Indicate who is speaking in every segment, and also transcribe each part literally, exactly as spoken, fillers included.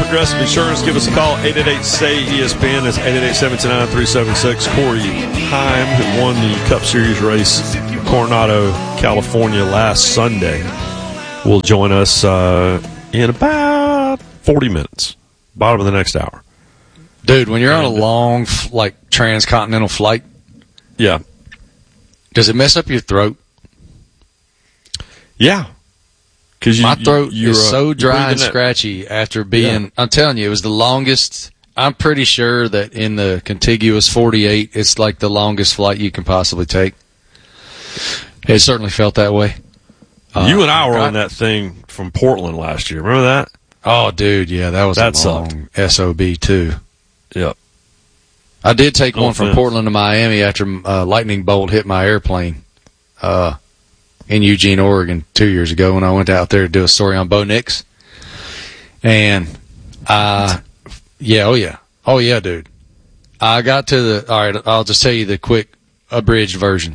Speaker 1: Progressive Insurance. Give us a call, eight eight eight, S A Y, E S P N. That's eight eight eight, seven two nine, three seven six. Corey Heim, who won the Cup Series race in Coronado, California last Sunday, will join us uh, in about forty minutes, bottom of the next hour.
Speaker 2: Dude, when you're on a long, like, transcontinental flight,
Speaker 1: yeah,
Speaker 2: does it mess up your throat?
Speaker 1: Yeah. Cause you,
Speaker 2: My throat
Speaker 1: you,
Speaker 2: is
Speaker 1: uh,
Speaker 2: so dry and
Speaker 1: that.
Speaker 2: scratchy after being,
Speaker 1: yeah.
Speaker 2: I'm telling you, it was the longest. I'm pretty sure that in the contiguous forty-eight, it's like the longest flight you can possibly take. It certainly felt that way.
Speaker 1: You
Speaker 2: uh,
Speaker 1: and I were
Speaker 2: I,
Speaker 1: on that thing from Portland last year. Remember that?
Speaker 2: Oh, dude, yeah, that was
Speaker 1: that
Speaker 2: a long
Speaker 1: sucked.
Speaker 2: S O B, too.
Speaker 1: Yep.
Speaker 2: I did take
Speaker 1: no
Speaker 2: one from
Speaker 1: offense.
Speaker 2: Portland to Miami after a uh, lightning bolt hit my airplane uh, in Eugene, Oregon, two years ago when I went out there to do a story on Bo Nix. And, uh, yeah, oh, yeah. Oh, yeah, dude. I got to the, all right, I'll just tell you the quick abridged version.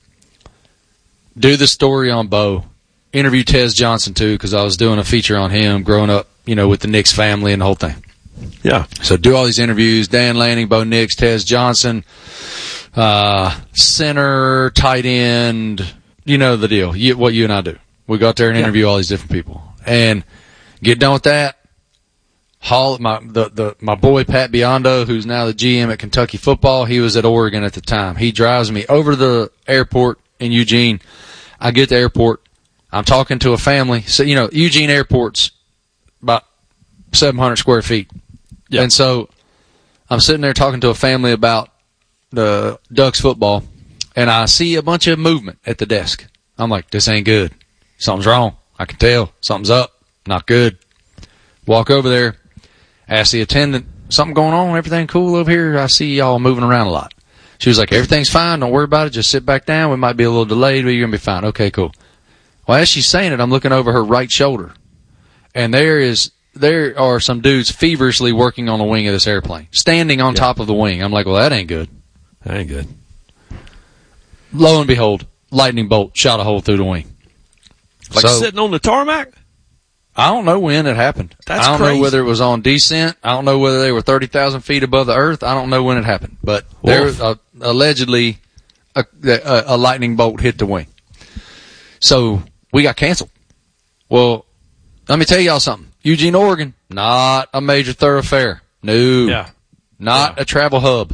Speaker 2: Do the story on Bo. Interview Tez Johnson, too, because I was doing a feature on him growing up, you know, with the Nix family and the whole thing.
Speaker 1: Yeah.
Speaker 2: So do all these interviews, Dan Lanning, Bo Nix, Tez Johnson, uh, center, tight end, you know the deal, you, what you and I do. We go out there and
Speaker 1: yeah.
Speaker 2: interview all these different people. And get done with that. Hall, my, the, the, my boy Pat Biondo, who's now the G M at Kentucky football, he was at Oregon at the time. He drives me over to the airport in Eugene. I get to the airport. I'm talking to a family. So, you know, Eugene Airport's about seven hundred square feet. Yeah. And so I'm sitting there talking to a family about the Ducks football, and I see a bunch of movement at the desk. I'm like, this ain't good. Something's wrong. I can tell. Something's up. Not good. Walk over there, ask the attendant, something going on? Everything cool over here? I see y'all moving around a lot. She was like, everything's fine. Don't worry about it. Just sit back down. We might be a little delayed, but you're going to be fine. Okay, cool. Well, as she's saying it, I'm looking over her right shoulder, and there is there are some dudes feverishly working on the wing of this airplane, standing on yeah. top of the wing. I'm like, well, that ain't good.
Speaker 1: That ain't good.
Speaker 2: Lo and behold, lightning bolt shot a hole through the wing.
Speaker 1: Like so, sitting on the tarmac?
Speaker 2: I don't know when it happened.
Speaker 1: That's
Speaker 2: I don't
Speaker 1: crazy.
Speaker 2: know whether it was on descent. I don't know whether they were thirty thousand feet above the earth. I don't know when it happened. But Wolf. there was uh, allegedly a, a, a lightning bolt hit the wing. So we got canceled. Well, let me tell y'all something. Eugene, Oregon, not a major thoroughfare. No.
Speaker 1: Yeah.
Speaker 2: Not
Speaker 1: yeah.
Speaker 2: a travel hub.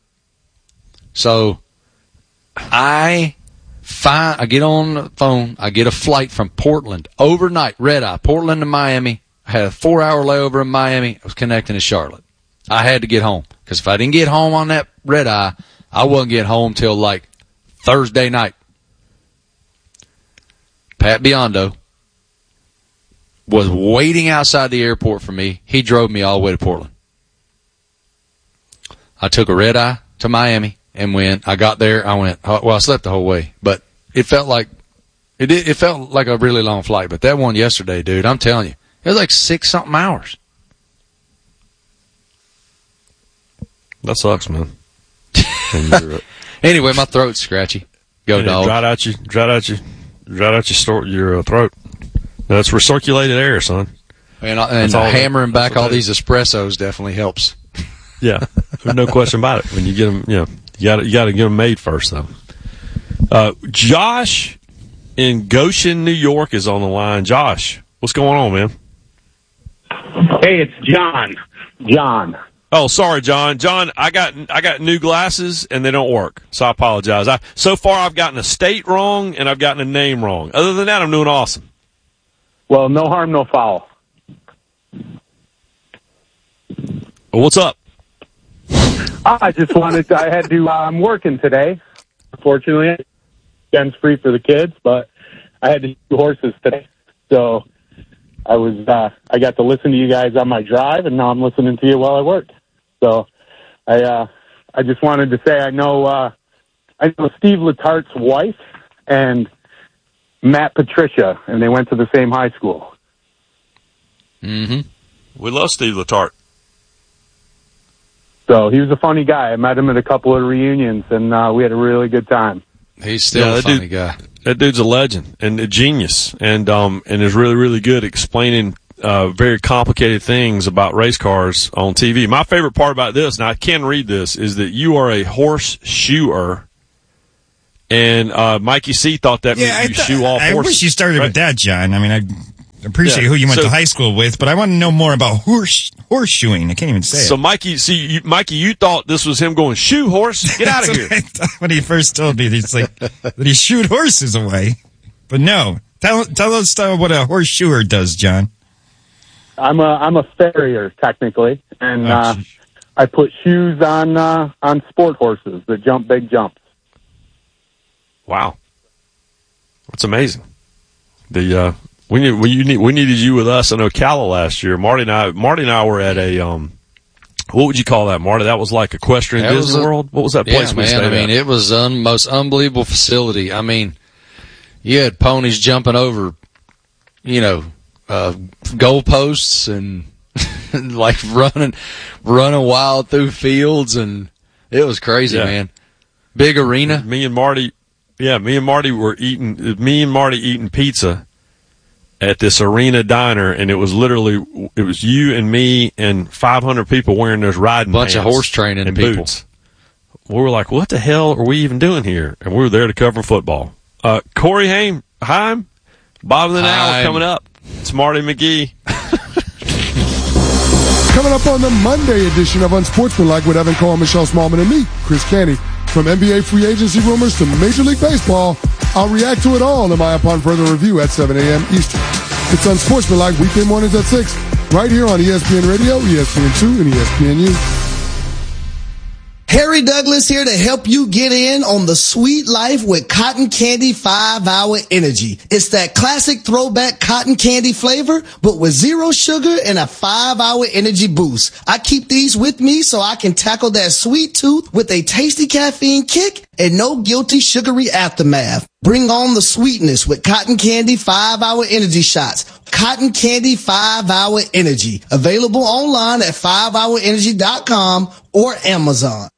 Speaker 2: So I find, I get on the phone, I get a flight from Portland overnight, red eye, Portland to Miami. I had a four hour layover in Miami. I was connecting to Charlotte. I had to get home because if I didn't get home on that red eye, I wouldn't get home till like Thursday night. Pat Biondo was waiting outside the airport for me. He drove me all the way to Portland. I took a red eye to Miami, and when I got there, I went, well, I slept the whole way, but it felt like, it it felt like a really long flight, but that one yesterday, dude, I'm telling you, it was like six something hours.
Speaker 1: That sucks, man.
Speaker 2: Anyway, my throat's scratchy. Go,
Speaker 1: and
Speaker 2: dog.
Speaker 1: Dried out you, dried out you, dried out your, store, your uh, throat. That's recirculated air, son.
Speaker 2: And, and hammering back all these espressos definitely helps.
Speaker 1: Yeah, there's no question about it. When you get them, you know, you got you got to get them made first, though. Uh, Josh in Goshen, New York, is on the line. Josh, what's going on, man?
Speaker 3: Hey, it's John. John.
Speaker 1: Oh, sorry, John. John, I got I got new glasses and they don't work, so I apologize. I so far I've gotten a state wrong and I've gotten a name wrong. Other than that, I'm doing awesome.
Speaker 3: Well, no harm, no foul.
Speaker 1: Well, what's up?
Speaker 3: I just wanted to, I had to, uh, I'm working today. Unfortunately, weekend's free for the kids, but I had to do horses today. So I was, uh, I got to listen to you guys on my drive, and now I'm listening to you while I work. So I, uh, I just wanted to say I know, uh, I know Steve Letart's wife and Matt Patricia, and they went to the same high school.
Speaker 2: Mm-hmm.
Speaker 1: We love Steve Letart.
Speaker 3: So he was a funny guy. I met him at a couple of reunions, and uh, we had a really good time.
Speaker 2: He's still
Speaker 1: yeah,
Speaker 2: a funny
Speaker 1: dude,
Speaker 2: guy.
Speaker 1: That dude's a legend and a genius, and um, and is really, really good at explaining uh, very complicated things about race cars on T V. My favorite part about this, and I can read this, is that you are a horseshoer. And uh, Mikey C thought that
Speaker 4: yeah,
Speaker 1: meant you
Speaker 4: th-
Speaker 1: shoe off
Speaker 4: I
Speaker 1: horses.
Speaker 4: wish you started
Speaker 1: right?
Speaker 4: with that, John. I mean, I appreciate
Speaker 1: Yeah.
Speaker 4: who you went
Speaker 1: so,
Speaker 4: to high school with, but I want to know more about horse horseshoeing. I can't even say
Speaker 1: so
Speaker 4: it.
Speaker 1: So, Mikey, see, you, Mikey, you thought this was him going, shoe horse, get out of here.
Speaker 4: What I thought when he first told me, he's like, that he shoot horses away. But no. Tell, tell us uh, what a horseshoer does, John.
Speaker 3: I'm a I'm a farrier technically, and
Speaker 4: Oh,
Speaker 3: uh, I put shoes on uh, on sport horses that jump big jumps.
Speaker 1: Wow, that's amazing. The uh, we need we need we needed you with us in Ocala last year. Marty and I Marty and I were at a um, what would you call that, Marty? That was like Equestrian
Speaker 2: That was
Speaker 1: Disney
Speaker 2: a-
Speaker 1: World. What was that place
Speaker 2: Yeah,
Speaker 1: we
Speaker 2: man.
Speaker 1: stayed
Speaker 2: I mean,
Speaker 1: at?
Speaker 2: it was the un- most unbelievable facility. I mean, you had ponies jumping over, you know, uh, goalposts and like running, running wild through fields, and it was crazy,
Speaker 1: Yeah.
Speaker 2: man. Big arena.
Speaker 1: Me and Marty, yeah, me and Marty were eating. Me and Marty eating pizza at this arena diner, and it was literally it was you and me and five hundred people wearing those riding
Speaker 2: Bunch of
Speaker 1: pants
Speaker 2: horse training
Speaker 1: and
Speaker 2: people.
Speaker 1: boots. We were like, "What the hell are we even doing here?" And we were there to cover football. Uh, Corey Haim, Heim, bottom of the hour
Speaker 2: Heim.
Speaker 1: coming up. It's Marty McGee.
Speaker 5: Coming up on the Monday edition of Unsportsmanlike with Evan Cole, Michelle Smallman, and me, Chris Canty. From N B A free agency rumors to Major League Baseball, I'll react to it all in my Upon Further Review at seven a.m. Eastern. It's Unsportsmanlike weekday mornings at six, right here on E S P N Radio, E S P N two, and E S P N U.
Speaker 6: Harry Douglas here to help you get in on the sweet life with Cotton Candy five hour Energy. It's that classic throwback cotton candy flavor, but with zero sugar and a five hour energy boost. I keep these with me so I can tackle that sweet tooth with a tasty caffeine kick and no guilty sugary aftermath. Bring on the sweetness with Cotton Candy five hour Energy shots. Cotton Candy five hour Energy. Available online at five hour energy dot com or Amazon.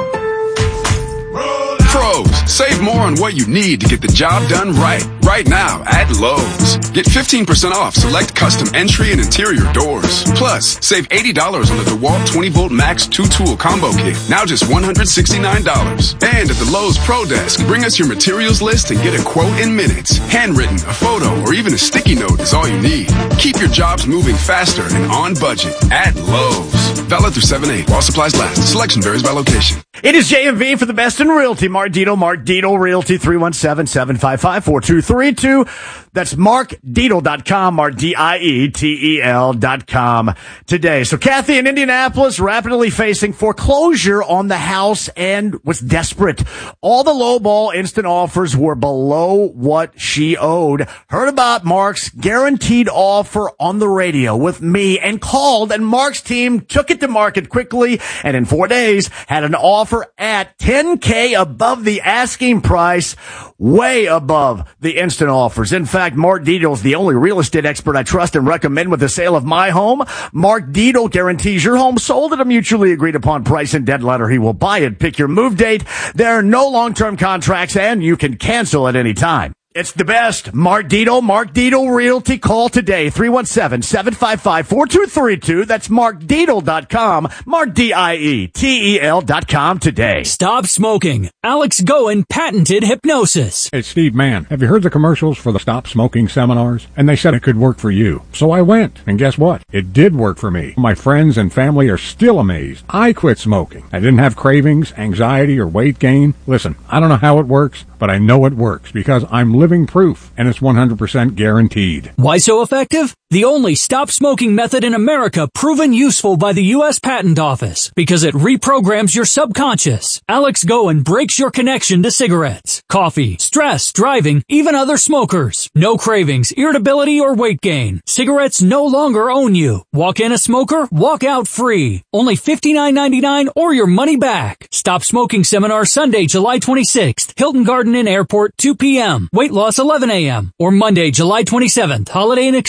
Speaker 7: Pros, save more on what you need to get the job done right. Right now at Lowe's. Get fifteen percent off select custom entry and interior doors. Plus, save eighty dollars on the DeWalt twenty volt Max two tool combo kit. Now just one hundred sixty-nine dollars. And at the Lowe's Pro Desk, bring us your materials list and get a quote in minutes. Handwritten, a photo, or even a sticky note is all you need. Keep your jobs moving faster and on budget at Lowe's. Valid through seven eight while supplies last. Selection varies by location.
Speaker 8: It is J M V for the best in realty. Mark Dito, Mark Dito Realty, three one seven, seven five five, four two three two. That's mark dietel dot com, Mark D I E T E L dot com today. So Kathy in Indianapolis rapidly facing foreclosure on the house and was desperate. All the lowball instant offers were below what she owed. Heard about Mark's guaranteed offer on the radio with me and called, and Mark's team took it to market quickly and in four days had an offer at ten K above the asking price, way above the instant offers. In fact, Mark Dito is the only real estate expert I trust and recommend with the sale of my home. Mark Dito guarantees your home sold at a mutually agreed upon price and deadline, or he will buy it. Pick your move date. There are no long-term contracts, and you can cancel at any time. It's the best. Mark Dito, Mark Dito Realty. Call today, three one seven, seven five five, four two three two. That's mark dietel dot com, Mark D I E T E L dot com today.
Speaker 9: Stop smoking. Alex Goen patented hypnosis.
Speaker 10: It's Steve Mann. Have you heard the commercials for the Stop Smoking seminars? And they said it could work for you. So I went, and guess what? It did work for me. My friends and family are still amazed. I quit smoking. I didn't have cravings, anxiety, or weight gain. Listen, I don't know how it works, but I know it works because I'm living proof, and it's one hundred percent guaranteed.
Speaker 9: Why so effective? The only stop smoking method in America proven useful by the U S Patent Office because it reprograms your subconscious. Alex Goen breaks your connection to cigarettes, coffee, stress, driving, even other smokers. No cravings, irritability, or weight gain. Cigarettes no longer own you. Walk in a smoker, walk out free. Only fifty-nine ninety-nine or your money back. Stop Smoking Seminar Sunday, July twenty-sixth. Hilton Garden Inn Airport, two p.m. Weight loss eleven a.m. Or Monday, July twenty-seventh. Holiday Inn Express, no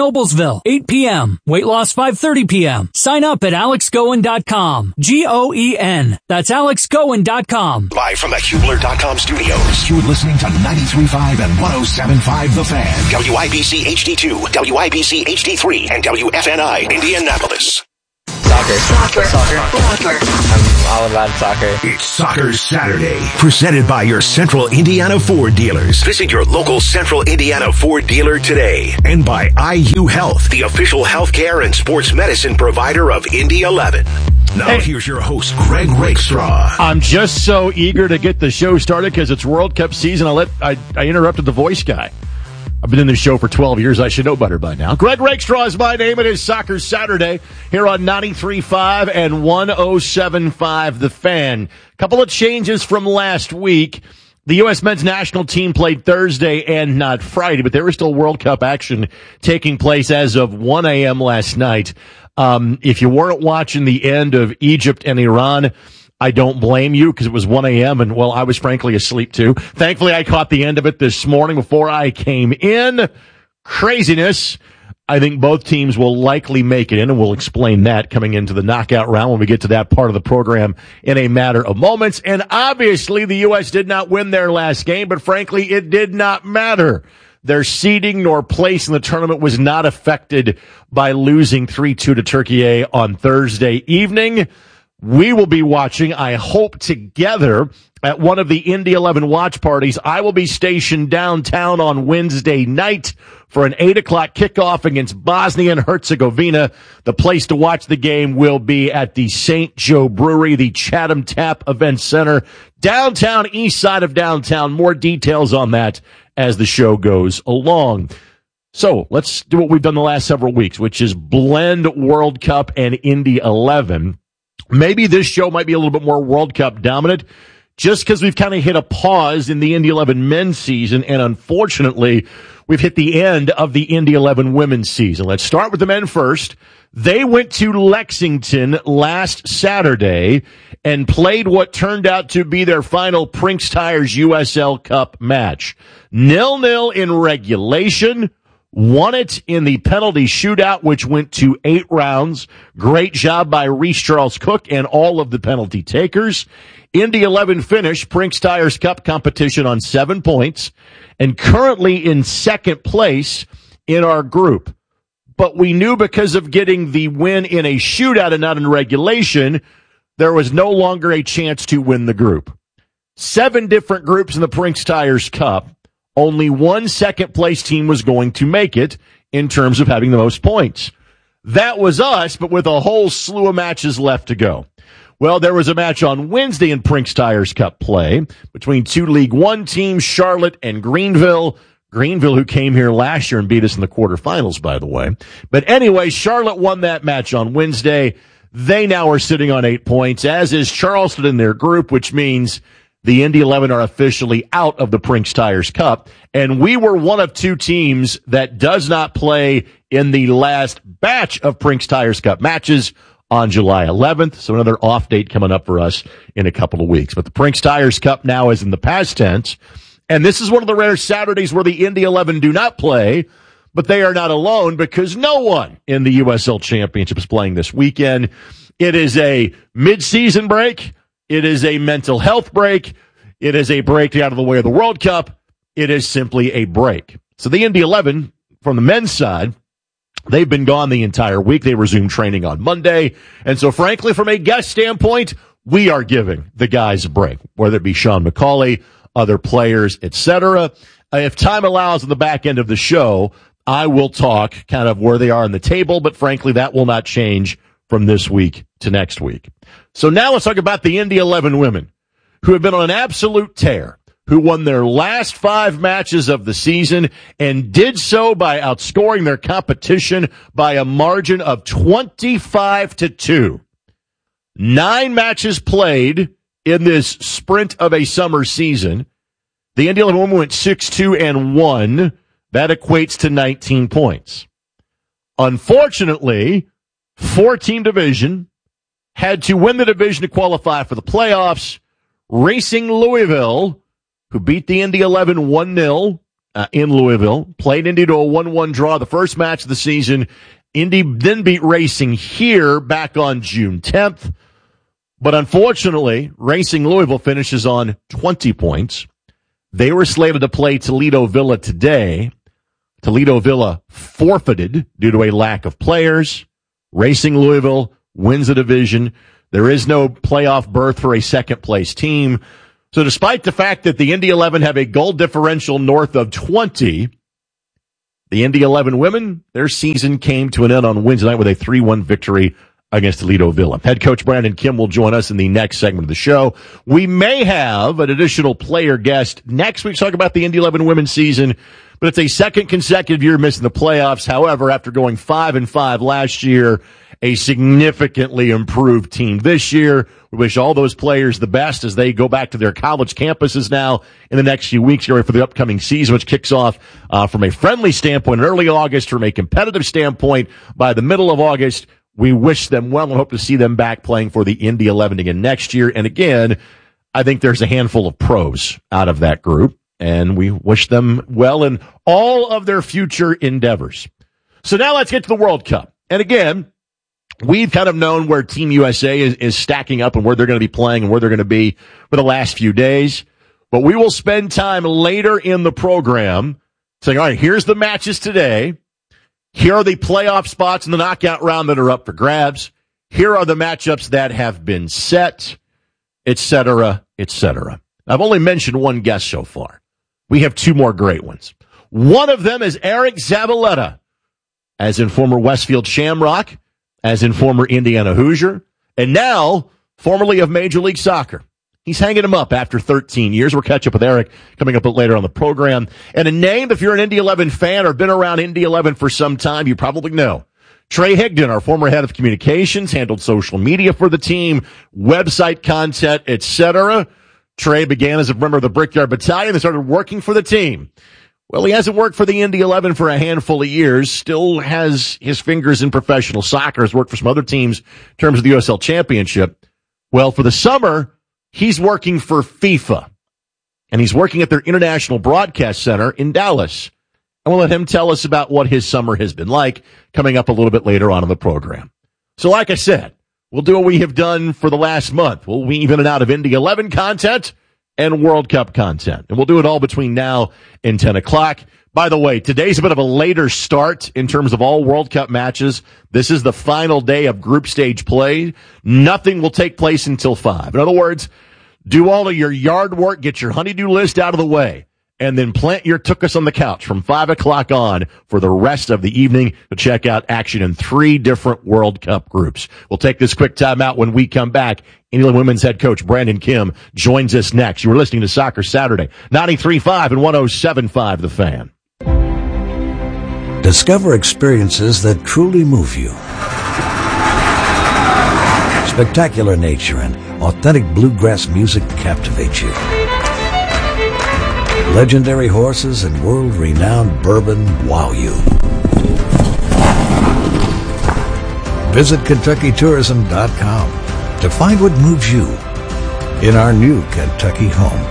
Speaker 9: Noblesville, eight p.m. Weight loss, five thirty p.m. Sign up at alex goen dot com. G O E N. That's alex goen dot com.
Speaker 11: Live from the Hubler dot com studios, you're listening to ninety-three point five and one oh seven point five The Fan. W I B C H D two, W I B C H D three, and W F N I Indianapolis.
Speaker 12: Soccer. Soccer. Soccer. Soccer. I'm all about soccer.
Speaker 11: It's Soccer Saturday, presented by your Central Indiana Ford dealers. Visit your local Central Indiana Ford dealer today. And by I U Health, the official healthcare and sports medicine provider of Indy eleven. Now hey. Here's your host, Greg Rakestraw.
Speaker 13: I'm just so eager to get the show started because it's World Cup season. I let I, I interrupted the voice guy. I've been in this show for twelve years. I should know better by now. Greg Rakestraw is my name. It is Soccer Saturday here on ninety-three point five and one oh seven point five The Fan. Couple of changes from last week. The U S men's national team played Thursday and not Friday, but there was still World Cup action taking place as of one a.m. last night. Um, if you weren't watching the end of Egypt and Iran, I don't blame you because it was one a.m. and, well, I was frankly asleep too. Thankfully, I caught the end of it this morning before I came in. Craziness. I think both teams will likely make it in, and we'll explain that coming into the knockout round when we get to that part of the program in a matter of moments. And obviously, the U S did not win their last game, but frankly, it did not matter. Their seeding nor place in the tournament was not affected by losing three two to Turkey on Thursday evening. We will be watching, I hope, together at one of the Indy eleven watch parties. I will be stationed downtown on Wednesday night for an eight o'clock kickoff against Bosnia and Herzegovina. The place to watch the game will be at the Saint Joe Brewery, the Chatham Tap Event Center, downtown, east side of downtown. More details on that as the show goes along. So let's do what we've done the last several weeks, which is blend World Cup and Indy eleven. Maybe this show might be a little bit more World Cup dominant just because we've kind of hit a pause in the Indy eleven men's season, and unfortunately, we've hit the end of the Indy eleven women's season. Let's start with the men first. They went to Lexington last Saturday and played what turned out to be their final Brinks Tires U S L Cup match. nil-nil in regulation. Won it in the penalty shootout, which went to eight rounds. Great job by Reese Charles Cook and all of the penalty takers. Indy eleven finished Brinks Tires Cup competition on seven points and currently in second place in our group. But we knew because of getting the win in a shootout and not in regulation, there was no longer a chance to win the group. Seven different groups in the Brinks Tires Cup. Only one second-place team was going to make it in terms of having the most points. That was us, but with a whole slew of matches left to go. Well, there was a match on Wednesday in Brinks Tires Cup play between two League One teams, Charlotte and Greenville. Greenville, who came here last year and beat us in the quarterfinals, by the way. But anyway, Charlotte won that match on Wednesday. They now are sitting on eight points, as is Charleston in their group, which means the Indy eleven are officially out of the Brinks Tires Cup, and we were one of two teams that does not play in the last batch of Brinks Tires Cup matches on July eleventh, so another off date coming up for us in a couple of weeks. But the Brinks Tires Cup now is in the past tense, and this is one of the rare Saturdays where the Indy eleven do not play, but they are not alone because no one in the U S L Championship is playing this weekend. It is a mid-season break. It is a mental health break. It is a break out of the way of the World Cup. It is simply a break. So the Indy eleven, from the men's side, they've been gone the entire week. They resumed training on Monday. And so, frankly, from a guest standpoint, we are giving the guys a break, whether it be Sean McCauley, other players, et cetera. If time allows, at the back end of the show, I will talk kind of where they are on the table, but frankly, that will not change from this week to next week. So now let's talk about the Indy eleven women who have been on an absolute tear, who won their last five matches of the season and did so by outscoring their competition by a margin of twenty-five to two. Nine matches played in this sprint of a summer season. The Indy eleven women went six two and one. That equates to nineteen points. Unfortunately, four-team division, had to win the division to qualify for the playoffs. Racing Louisville, who beat the Indy eleven one nil, uh, in Louisville. Played Indy to a one one draw, the first match of the season. Indy then beat Racing here back on June tenth. But unfortunately, Racing Louisville finishes on twenty points. They were slated to play Toledo Villa today. Toledo Villa forfeited due to a lack of players. Racing Louisville wins the division. There is no playoff berth for a second-place team. So despite the fact that the Indy eleven have a goal differential north of twenty, the Indy eleven women, their season came to an end on Wednesday night with a three one victory against Toledo Villa. Head coach Brandon Kim will join us in the next segment of the show. We may have an additional player guest next week to talk about the Indy eleven women's season, but it's a second consecutive year missing the playoffs. However, after going five and five last year, a significantly improved team this year. We wish all those players the best as they go back to their college campuses now in the next few weeks, ready for the upcoming season, which kicks off uh, from a friendly standpoint in early August, from a competitive standpoint by the middle of August. We wish them well and hope to see them back playing for the Indy eleven again next year. And again, I think there's a handful of pros out of that group, and we wish them well in all of their future endeavors. So now let's get to the World Cup. And again, we've kind of known where Team U S A is, is stacking up and where they're going to be playing and where they're going to be for the last few days. But we will spend time later in the program saying, all right, here's the matches today. Here are the playoff spots in the knockout round that are up for grabs. Here are the matchups that have been set, et cetera, et cetera. I've only mentioned one guest so far. We have two more great ones. One of them is Eric Zavaleta, as in former Westfield Shamrock, as in former Indiana Hoosier, and now formerly of Major League Soccer. He's hanging him up after thirteen years. We'll catch up with Eric coming up later on the program. And a name, if you're an Indy eleven fan or been around Indy eleven for some time, you probably know. Trey Higdon, our former head of communications, handled social media for the team, website content, et cetera. Trey began as a member of the Brickyard Battalion and started working for the team. Well, he hasn't worked for the Indy eleven for a handful of years, still has his fingers in professional soccer, has worked for some other teams in terms of the U S L Championship. Well, for the summer, he's working for FIFA, and he's working at their International Broadcast Center in Dallas. And we'll let him tell us about what his summer has been like coming up a little bit later on in the program. So like I said, we'll do what we have done for the last month. We'll weave in and out of Indy eleven content and World Cup content. And we'll do it all between now and ten o'clock. By the way, today's a bit of a later start in terms of all World Cup matches. This is the final day of group stage play. Nothing will take place until five. In other words, do all of your yard work, get your honeydew list out of the way, and then plant your tuchus on the couch from five o'clock on for the rest of the evening to check out action in three different World Cup groups. We'll take this quick time out. When we come back, Indiana women's head coach Brandon Kim joins us next. You are listening to Soccer Saturday, ninety-three point five and one oh seven point five The Fan.
Speaker 14: Discover experiences that truly move you. Spectacular nature and authentic bluegrass music captivate you. Legendary horses and world-renowned bourbon wow you. Visit Kentucky Tourism dot com to find what moves you in our new Kentucky home.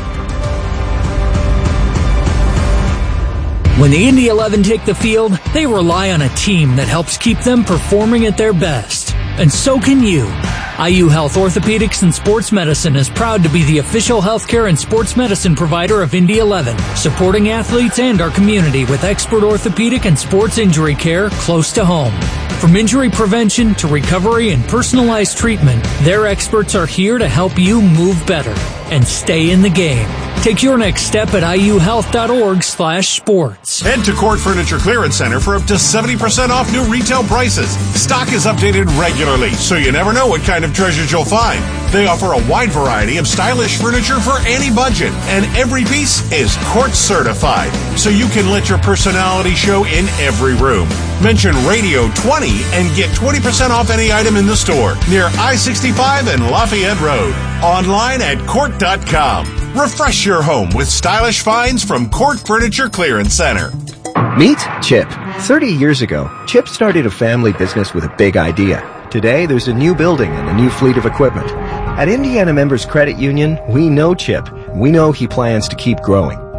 Speaker 9: When the Indy eleven take the field, they rely on a team that helps keep them performing at their best. And so can you. I U Health Orthopedics and Sports Medicine is proud to be the official healthcare and sports medicine provider of Indy eleven, supporting athletes and our community with expert orthopedic and sports injury care close to home. From injury prevention to recovery and personalized treatment, their experts are here to help you move better and stay in the game. Take your next step at I U health dot org slash sports.
Speaker 15: Head to Court Furniture Clearance Center for up to seventy percent off new retail prices. Stock is updated regularly, so you never know what kind of treasures you'll find. They offer a wide variety of stylish furniture for any budget, and every piece is Court certified, so you can let your personality show in every room. Mention Radio twenty and get twenty percent off any item in the store near I sixty-five and Lafayette Road. Online at court dot com. Refresh your home with stylish finds from Court Furniture Clearance Center.
Speaker 16: Meet Chip. thirty years ago, Chip started a family business with a big idea. Today, there's a new building and a new fleet of equipment. At Indiana Members Credit Union, we know Chip. We know he plans to keep growing.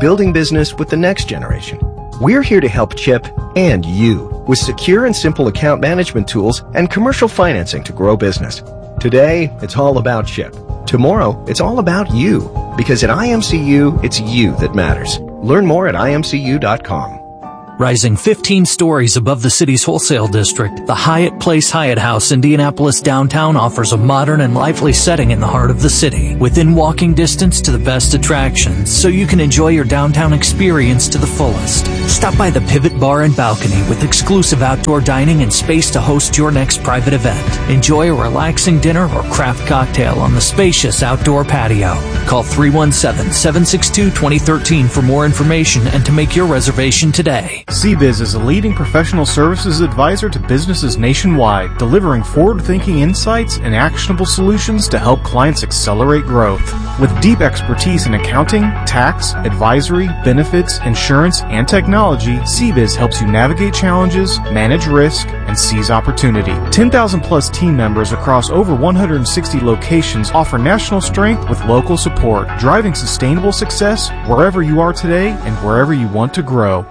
Speaker 16: building business with the next generation. We're here to help Chip and you with secure and simple account management tools and commercial financing to grow business. Today, it's all about Chip. Tomorrow, it's all about you. Because at I M C U, it's you that matters. Learn more at I M C U dot com.
Speaker 9: Rising fifteen stories above the city's wholesale district, the Hyatt Place Hyatt House Indianapolis downtown offers a modern and lively setting in the heart of the city, within walking distance to the best attractions, so you can enjoy your downtown experience to the fullest. Stop by the Pivot Bar and Balcony with exclusive outdoor dining and space to host your next private event. Enjoy a relaxing dinner or craft cocktail on the spacious outdoor patio. Call three one seven, seven six two, two zero one three for more information and to make your reservation today.
Speaker 17: C B I Z is a leading professional services advisor to businesses nationwide, delivering forward-thinking insights and actionable solutions to help clients accelerate growth. With deep expertise in accounting, tax, advisory, benefits, insurance, and technology, C B I Z helps you navigate challenges, manage risk, and seize opportunity. ten thousand plus team members across over one hundred sixty locations offer national strength with local support, driving sustainable success wherever you are today and wherever you want to grow.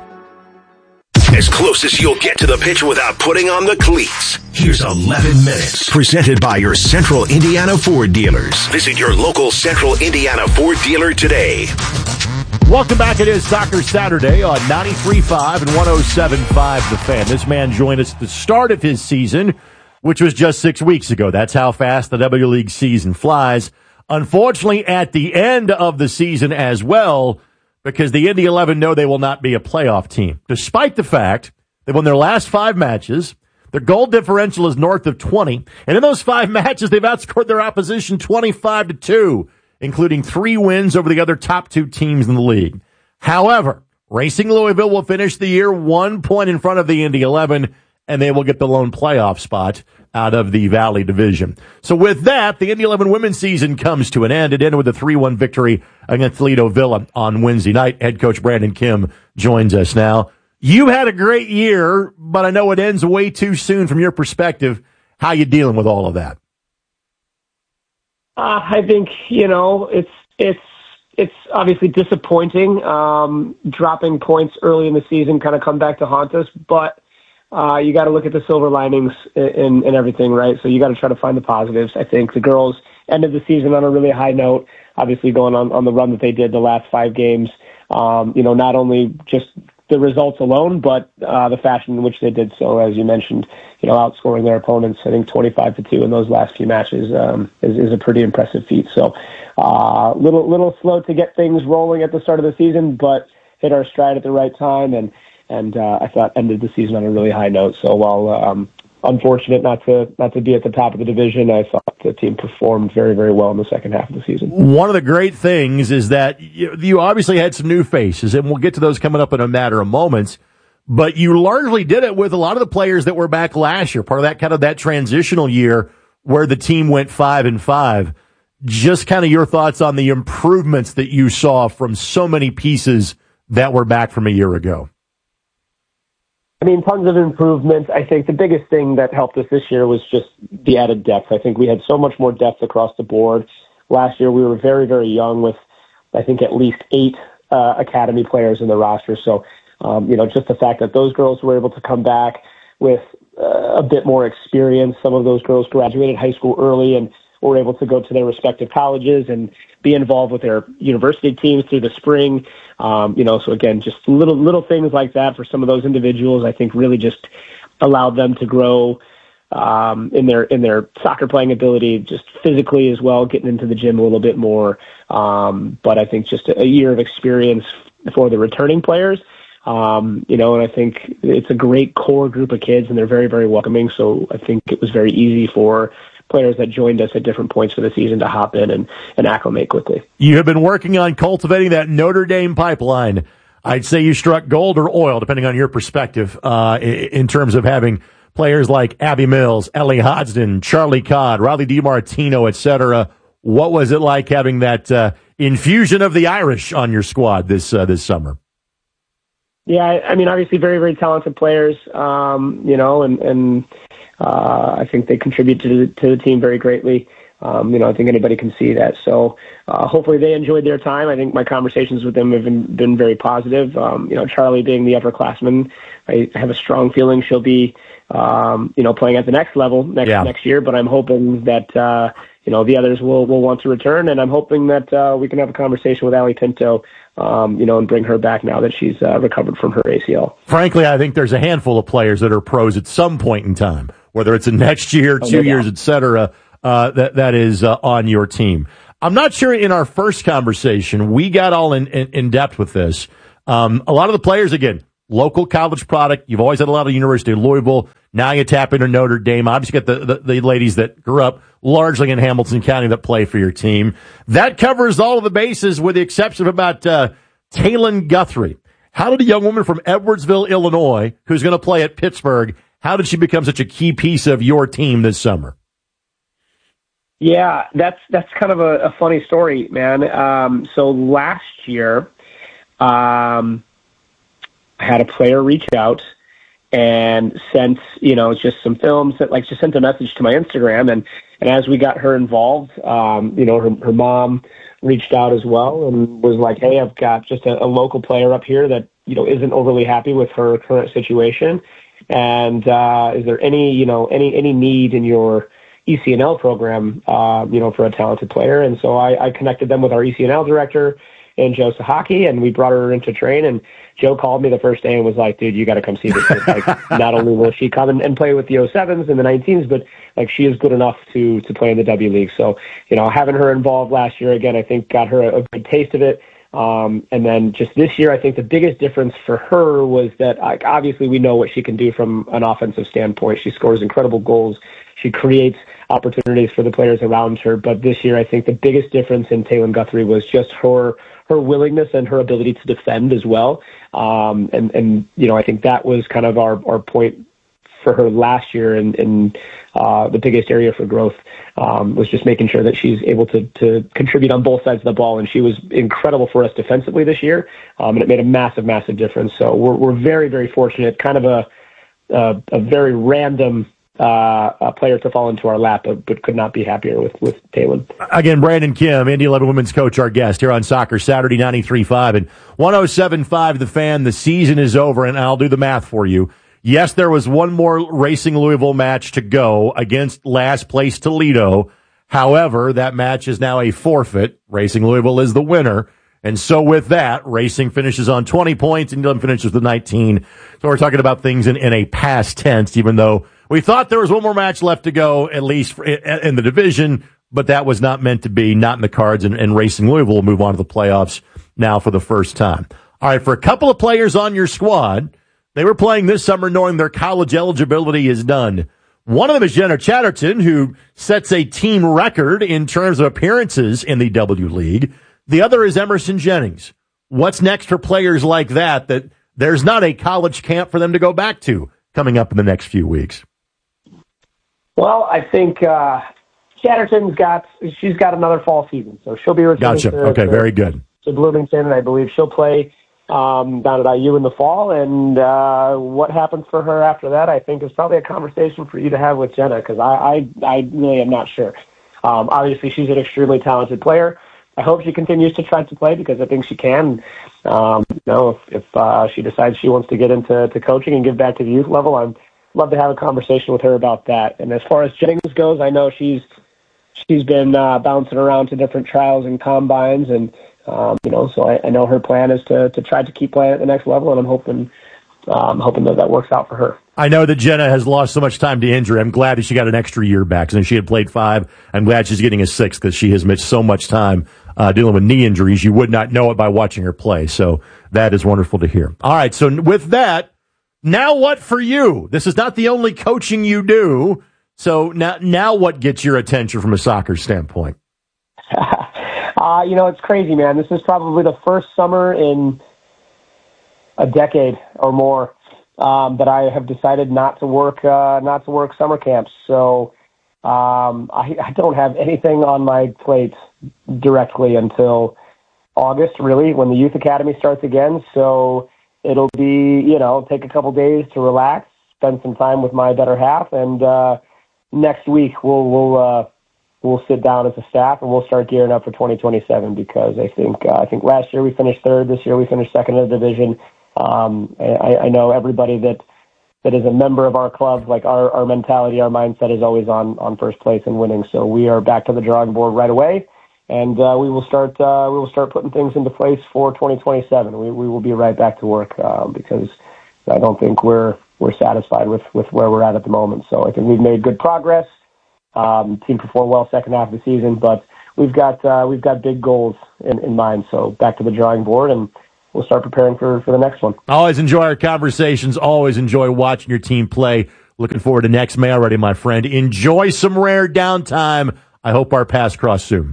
Speaker 11: As close as you'll get to the pitch without putting on the cleats. Here's eleven minutes. Presented by your Central Indiana Ford dealers. Visit your local Central Indiana Ford dealer today.
Speaker 13: Welcome back. It is Soccer Saturday on ninety-three point five and one oh seven point five The Fan. This man joined us at the start of his season, which was just six weeks ago. That's how fast the W League season flies. Unfortunately, at the end of the season as well, because the Indy eleven know they will not be a playoff team, despite the fact they won their last five matches. Their goal differential is north of twenty, and in those five matches, they've outscored their opposition twenty-five to two, including three wins over the other top two teams in the league. However, Racing Louisville will finish the year one point in front of the Indy eleven, and they will get the lone playoff spot out of the Valley Division. So with that, the Indy eleven women's season comes to an end. It ended with a three one victory against Toledo Villa on Wednesday night. Head coach Brandon Kim joins us now. You had a great year, but I know it ends way too soon from your perspective. How you dealing with all of that?
Speaker 18: Uh, I think, you know, it's it's it's obviously disappointing. Um, dropping points early in the season kind of come back to haunt us, but Uh, you got to look at the silver linings in, in everything, right? So you got to try to find the positives. I think the girls ended the season on a really high note, obviously going on, on the run that they did the last five games. Um, you know, not only just the results alone, but uh, the fashion in which they did so, as you mentioned, you know, outscoring their opponents, I think twenty-five to two in those last few matches um, is, is a pretty impressive feat. So a uh, little, little slow to get things rolling at the start of the season, but hit our stride at the right time, and And uh, I thought ended the season on a really high note. So while um, unfortunate not to not to be at the top of the division, I thought the team performed very, very well in the second half of the season.
Speaker 13: One of the great things is that you, you obviously had some new faces, and we'll get to those coming up in a matter of moments. But you largely did it with a lot of the players that were back last year, part of that kind of that transitional year where the team went five and five. Just kind of your thoughts on the improvements that you saw from so many pieces that were back from a year ago.
Speaker 18: I mean, tons of improvements. I think the biggest thing that helped us this year was just the added depth. I think we had so much more depth across the board. Last year, we were very, very young with, I think, at least eight uh, academy players in the roster. So, um, you know, just the fact that those girls were able to come back with uh, a bit more experience. Some of those girls graduated high school early and were able to go to their respective colleges and be involved with their university teams through the spring. Um, you know, so again, just little little things like that for some of those individuals, I think really just allowed them to grow um, in their in their soccer playing ability, just physically as well, getting into the gym a little bit more. Um, but I think just a, a year of experience for the returning players. Um, you know, and I think it's a great core group of kids, and they're very, very welcoming. So I think it was very easy for players that joined us at different points for the season to hop in and, and acclimate quickly.
Speaker 13: You have been working on cultivating that Notre Dame pipeline. I'd say you struck gold or oil, depending on your perspective, uh, in terms of having players like Abby Mills, Ellie Hodgson, Charlie Codd, Riley DiMartino, et cetera. What was it like having that uh, infusion of the Irish on your squad this uh, this summer?
Speaker 18: Yeah, I mean, obviously very, very talented players, um, you know, and, and uh, I think they contribute to the, to the team very greatly. Um, you know, I think anybody can see that. So uh, hopefully they enjoyed their time. I think my conversations with them have been, been very positive. Um, you know, Charlie being the upperclassman, I have a strong feeling she'll be, um, you know, playing at the next level next
Speaker 13: Yeah.
Speaker 18: next year. But I'm hoping that uh, you know the others will will want to return, and I'm hoping that uh, we can have a conversation with Allie Pinto, um, you know, and bring her back now that she's uh, recovered from her A C L.
Speaker 13: Frankly, I think there's a handful of players that are pros at some point in time, whether it's a next year,
Speaker 18: Oh,
Speaker 13: two
Speaker 18: no
Speaker 13: years,
Speaker 18: doubt.
Speaker 13: et cetera, uh, that, that is uh, on your team. I'm not sure in our first conversation, we got all in, in, in depth with this. Um, a lot of the players, again, local college product. You've always had a lot of University of Louisville. Now you tap into Notre Dame. Obviously, you got the, the, the ladies that grew up largely in Hamilton County that play for your team. That covers all of the bases with the exception of about uh, Taylon Guthrie. How did a young woman from Edwardsville, Illinois, who's going to play at Pittsburgh, how did she become such a key piece of your team this summer?
Speaker 18: Yeah, that's that's kind of a, a funny story, man. Um, so last year, um, I had a player reach out and sent, you know, just some films that like just sent a message to my Instagram, and and as we got her involved, um, you know, her her mom reached out as well and was like, hey, I've got just a, a local player up here that, you know, isn't overly happy with her current situation, and uh, is there any, you know, any any need in your E C N L program, uh, you know, for a talented player? And so I, I connected them with our E C N L director and Joe Sahaki, and we brought her into train. And Joe called me the first day and was like, dude, you got to come see this. Like, not only will she come and, and play with the oh sevens and the nineteens, but like she is good enough to to play in the W League. So, you know, having her involved last year, again, I think got her a, a good taste of it. Um, and then just this year, I think the biggest difference for her was that, like, obviously we know what she can do from an offensive standpoint. She scores incredible goals. She creates opportunities for the players around her. But this year, I think the biggest difference in Taylon Guthrie was just her her willingness and her ability to defend as well. Um, and, and, you know, I think that was kind of our, our point for her last year, and, and uh, the biggest area for growth um, was just making sure that she's able to, to contribute on both sides of the ball. And she was incredible for us defensively this year, um, and it made a massive, massive difference. So we're, we're very, very fortunate, kind of a, a, a very random uh, a player to fall into our lap, but, but could not be happier with, with Taylon.
Speaker 13: Again, Brandon Kim, Indy eleven women's coach, our guest here on Soccer Saturday, ninety-three point five and one oh seven point five The Fan. The season is over, and I'll do the math for you. Yes, there was one more Racing Louisville match to go against last place Toledo. However, that match is now a forfeit. Racing Louisville is the winner. And so with that, Racing finishes on twenty points and Dillon finishes with nineteen. So we're talking about things in, in a past tense, even though we thought there was one more match left to go, at least for, in, in the division, but that was not meant to be, not in the cards, and, and Racing Louisville will move on to the playoffs now for the first time. All right, for a couple of players on your squad, they were playing this summer knowing their college eligibility is done. One of them is Jenna Chatterton, who sets a team record in terms of appearances in the W League. The other is Emerson Jennings. What's next for players like that, that there's not a college camp for them to go back to coming up in the next few weeks?
Speaker 18: Well, I think uh, Chatterton's got, she's got another fall season, so she'll be returning
Speaker 13: Gotcha.
Speaker 18: to,
Speaker 13: Okay,
Speaker 18: to,
Speaker 13: very good.
Speaker 18: to Bloomington, and I believe she'll play um, down at I U in the fall. And uh, what happens for her after that, I think, is probably a conversation for you to have with Jenna, because I, I, I really am not sure. Um, obviously, she's an extremely talented player. I hope she continues to try to play, because I think she can. Um, you know, if, if uh, she decides she wants to get into to coaching and give back to the youth level, I'd love to have a conversation with her about that. And as far as Jennings goes, I know she's she's been uh, bouncing around to different trials and combines, and um, you know, so I, I know her plan is to to try to keep playing at the next level, and I'm hoping um, hoping that that works out for her.
Speaker 13: I know that Jenna has lost so much time to injury. I'm glad that she got an extra year back. Since she had played five, I'm glad she's getting a sixth, because she has missed so much time uh, dealing with knee injuries. You would not know it by watching her play. So that is wonderful to hear. All right. So with that, now what for you? This is not the only coaching you do. So now, now what gets your attention from a soccer standpoint?
Speaker 18: uh, you know, it's crazy, man. This is probably the first summer in a decade or more um, that I have decided not to work, uh, not to work summer camps. So um, I, I don't have anything on my plate directly until August, really, when the youth academy starts again. So it'll be, you know, take a couple days to relax, spend some time with my better half, and uh, next week we'll we'll uh, we'll sit down as a staff and we'll start gearing up for twenty twenty-seven because I think uh, I think last year we finished third. This year we finished second in the division. Um, I, I know everybody that that is a member of our club, like our, our mentality, our mindset is always on, on first place and winning. So we are back to the drawing board right away, and uh, we will start uh, we will start putting things into place for twenty twenty-seven. We we will be right back to work uh, because I don't think we're we're satisfied with, with where we're at at the moment. So I think we've made good progress. Um, team performed well second half of the season, but we've got uh, we've got big goals in, in mind. So back to the drawing board, and we'll start preparing for, for the next one.
Speaker 13: Always enjoy our conversations. Always enjoy watching your team play. Looking forward to next May already, my friend. Enjoy some rare downtime. I hope our paths cross soon.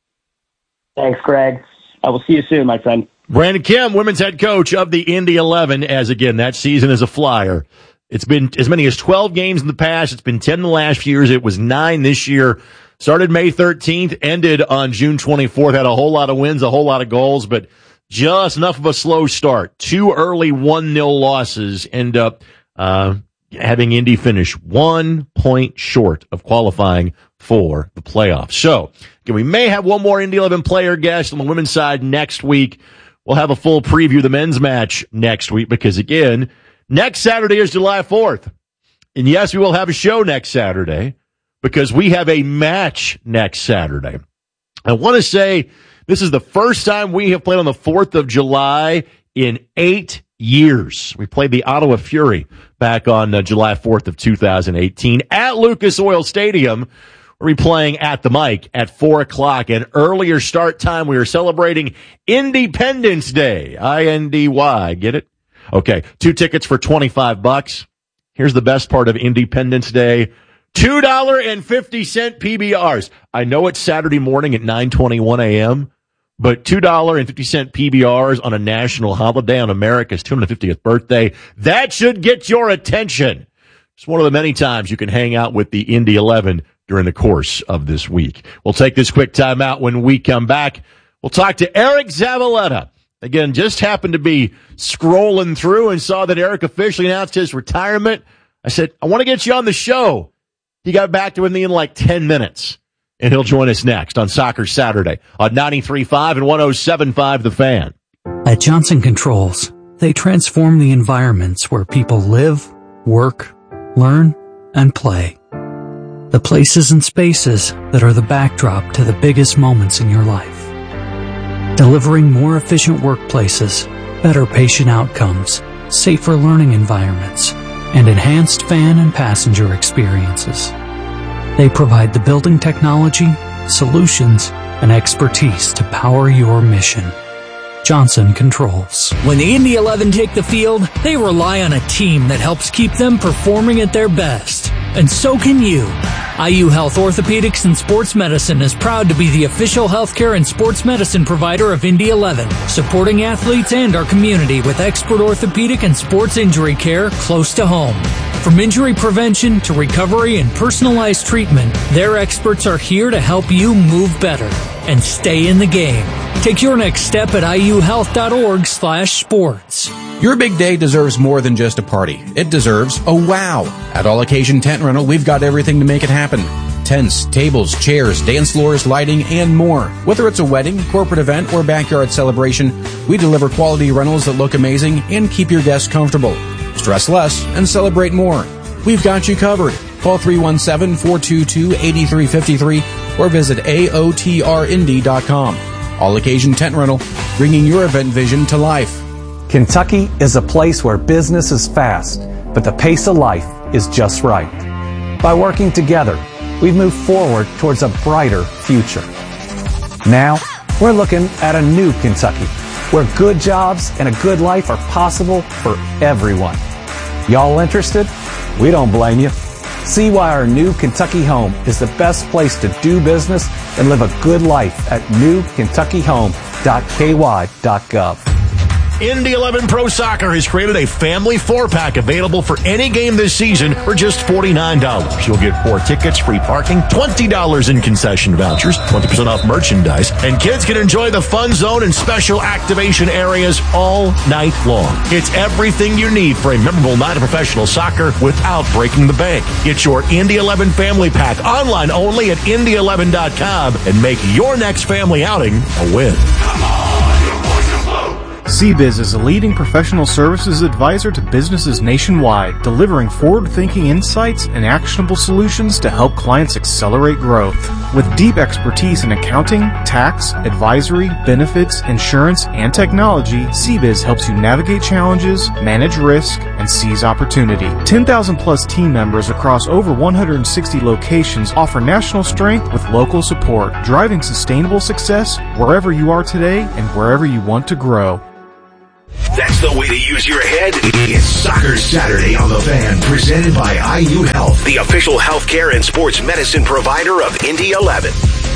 Speaker 18: Thanks, Greg. I will see you soon, my friend.
Speaker 13: Brandon Kim, women's head coach of the Indy eleven, as again, that season is a flyer. It's been as many as twelve games in the past. It's been ten in the last few years. It was nine this year. Started May thirteenth, ended on June twenty-fourth. Had a whole lot of wins, a whole lot of goals, but just enough of a slow start. Two early one nil losses end up uh, having Indy finish one point short of qualifying for the playoffs. So again, we may have one more Indy eleven player guest on the women's side next week. We'll have a full preview of the men's match next week because, again, next Saturday is July fourth. And, yes, we will have a show next Saturday because we have a match next Saturday. I want to say this is the first time we have played on the fourth of July in eight years. We played the Ottawa Fury back on uh, July fourth of two thousand eighteen at Lucas Oil Stadium. We're playing at the Mike at four o'clock. An earlier start time. We are celebrating Independence Day. I N D Y. Get it? Okay. Two tickets for twenty-five bucks. Here's the best part of Independence Day. two dollars and fifty cents P B Rs. I know it's Saturday morning at nine twenty-one a.m., but two dollars and fifty cents P B Rs on a national holiday on America's two hundred fiftieth birthday, that should get your attention. It's one of the many times you can hang out with the Indy eleven during the course of this week. We'll take this quick time out. When we come back, we'll talk to Eric Zavaleta. Again, just happened to be scrolling through and saw that Eric officially announced his retirement. I said, I want to get you on the show. He got back to me in like ten minutes, and he'll join us next on Soccer Saturday on ninety-three point five and one oh seven point five The Fan.
Speaker 9: At Johnson Controls, they transform the environments where people live, work, learn, and play. The places and spaces that are the backdrop to the biggest moments in your life. Delivering more efficient workplaces, better patient outcomes, safer learning environments, and enhanced fan and passenger experiences. They provide the building technology, solutions, and expertise to power your mission. Johnson Controls. When the Indy eleven take the field, they rely on a team that helps keep them performing at their best. And so can you. I U Health Orthopedics and Sports Medicine is proud to be the official healthcare and sports medicine provider of Indy eleven, supporting athletes and our community with expert orthopedic and sports injury care close to home. From injury prevention to recovery and personalized treatment, their experts are here to help you move better and stay in the game. Take your next step at iuhealth.org slash sports.
Speaker 19: Your big day deserves more than just a party. It deserves a wow. At All Occasion Tent Rental, we've got everything to make it happen. Tents, tables, chairs, dance floors, lighting, and more. Whether it's a wedding, corporate event, or backyard celebration, we deliver quality rentals that look amazing and keep your guests comfortable. Stress less and celebrate more. We've got you covered. Call three one seven, four two two, eight three five three or visit A O T R Indy dot com. All Occasion Tent Rental, bringing your event vision to life.
Speaker 20: Kentucky is a place where business is fast, but the pace of life is just right. By working together, we've moved forward towards a brighter future. Now, we're looking at a new Kentucky, where good jobs and a good life are possible for everyone. Y'all interested? We don't blame you. See why our new Kentucky home is the best place to do business and live a good life at new kentucky home dot k y dot gov.
Speaker 13: Indy eleven Pro Soccer has created a family four-pack available for any game this season for just forty-nine dollars. You'll get four tickets, free parking, twenty dollars in concession vouchers, twenty percent off merchandise, and kids can enjoy the fun zone and special activation areas all night long. It's everything you need for a memorable night of professional soccer without breaking the bank. Get your Indy eleven Family Pack online only at Indy eleven dot com and make your next family outing a win.
Speaker 17: C B I Z is a leading professional services advisor to businesses nationwide, delivering forward-thinking insights and actionable solutions to help clients accelerate growth. With deep expertise in accounting, tax, advisory, benefits, insurance, and technology, C B I Z helps you navigate challenges, manage risk, and seize opportunity. ten thousand plus team members across over one hundred sixty locations offer national strength with local support, driving sustainable success wherever you are today and wherever you want to grow.
Speaker 11: That's the way to use your head. It's Soccer Saturday on the Fan, presented by I U Health, the official healthcare and sports medicine provider of Indy eleven.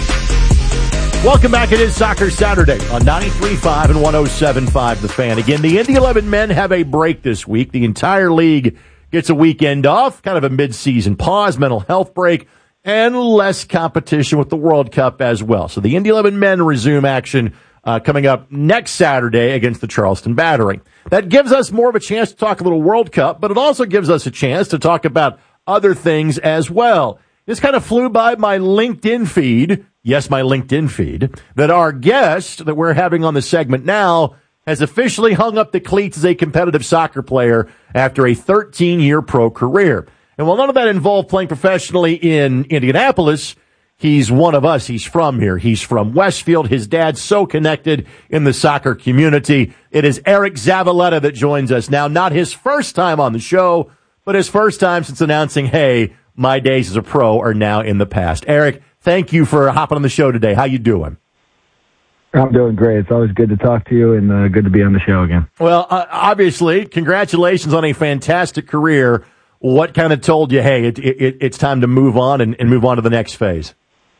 Speaker 13: Welcome back. It is Soccer Saturday on ninety-three point five and one oh seven point five The Fan. Again, the Indy eleven men have a break this week. The entire league gets a weekend off, kind of a mid-season pause, mental health break, and less competition with the World Cup as well. So the Indy eleven men resume action Uh, coming up next Saturday against the Charleston Battery. That gives us more of a chance to talk a little World Cup, but it also gives us a chance to talk about other things as well. This kind of flew by my LinkedIn feed, yes, my LinkedIn feed, that our guest that we're having on the segment now has officially hung up the cleats as a competitive soccer player after a thirteen-year pro career. And while none of that involved playing professionally in Indianapolis, he's one of us. He's from here. He's from Westfield. His dad's so connected in the soccer community. It is Eric Zavaleta that joins us now. Not his first time on the show, but his first time since announcing, hey, my days as a pro are now in the past. Eric, thank you for hopping on the show today. How you doing?
Speaker 21: I'm doing great. It's always good to talk to you and uh, good to be on the show again.
Speaker 13: Well, uh, obviously, congratulations on a fantastic career. What kind of told you, hey, it, it, it's time to move on and, and move on to the next phase?